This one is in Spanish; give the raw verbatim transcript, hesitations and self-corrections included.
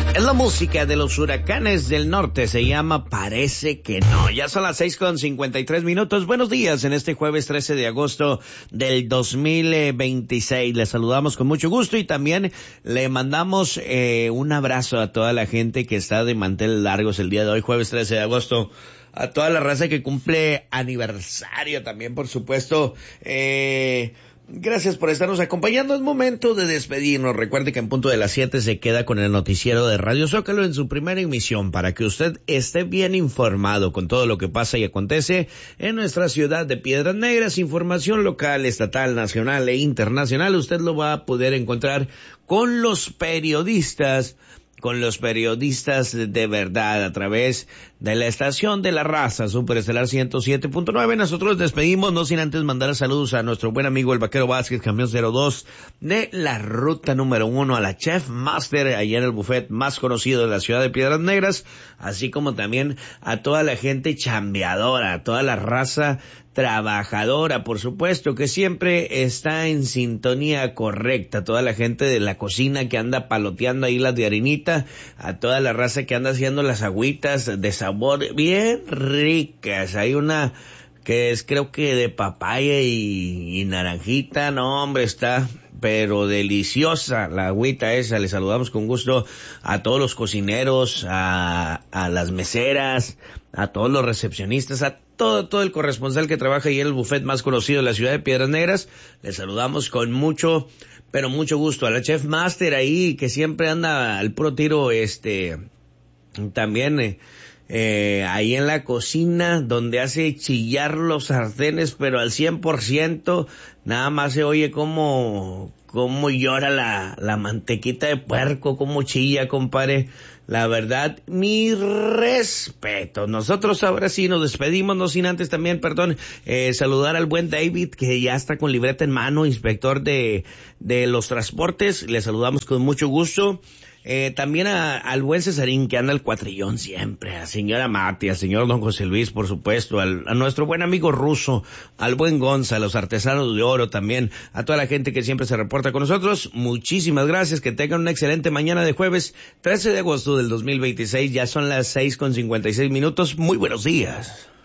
Es la música de los Huracanes del Norte, se llama Parece que no. Ya son las seis con cincuenta y tres minutos. Buenos días en este jueves trece de agosto del dos mil veintiséis. Les saludamos con mucho gusto y también le mandamos eh, un abrazo a toda la gente que está de manteles largos el día de hoy, jueves trece de agosto. A toda la raza que cumple aniversario también, por supuesto. Eh... Gracias por estarnos acompañando. Es momento de despedirnos. Recuerde que en punto de las siete se queda con el noticiero de Radio Zócalo en su primera emisión para que usted esté bien informado con todo lo que pasa y acontece en nuestra ciudad de Piedras Negras. Información local, estatal, nacional e internacional. Usted lo va a poder encontrar con los periodistas con los periodistas de verdad a través de la estación de la raza Superestelar ciento siete punto nueve. Nosotros despedimos, no sin antes mandar saludos a nuestro buen amigo el Vaquero Vázquez, camión cero dos de la ruta número uno, a la Chef Master, allá en el buffet más conocido de la ciudad de Piedras Negras, así como también a toda la gente chambeadora, a toda la raza trabajadora, por supuesto, que siempre está en sintonía correcta, toda la gente de la cocina que anda paloteando ahí las de harinita, a toda la raza que anda haciendo las agüitas de sabor bien ricas. Hay una que es creo que de papaya y, y naranjita, no hombre, está pero deliciosa la agüita esa. Les saludamos con gusto a todos los cocineros, a, a las meseras, a todos los recepcionistas, a todo, todo el corresponsal que trabaja ahí en el buffet más conocido de la ciudad de Piedras Negras. Les saludamos con mucho, pero mucho gusto. A la Chef Master ahí, que siempre anda al puro tiro, este, también, eh, eh, ahí en la cocina, donde hace chillar los sartenes, pero al cien por ciento, nada más se oye como, como llora la, la mantequita de puerco, como chilla, compadre. La verdad, mi respeto. Nosotros ahora sí nos despedimos, no sin antes también, perdón, eh, saludar al buen David, que ya está con libreta en mano, inspector de, de los transportes. Le saludamos con mucho gusto. Eh, también a, al buen Cesarín, que anda al cuatrillón siempre, a señora Mati, al señor don José Luis, por supuesto, al, a nuestro buen amigo Ruso, al buen Gonza, a los artesanos de oro también, a toda la gente que siempre se reporta con nosotros. Muchísimas gracias, que tengan una excelente mañana de jueves trece de agosto del dos mil veintiséis. Ya son las seis con cincuenta y seis minutos. Muy buenos días.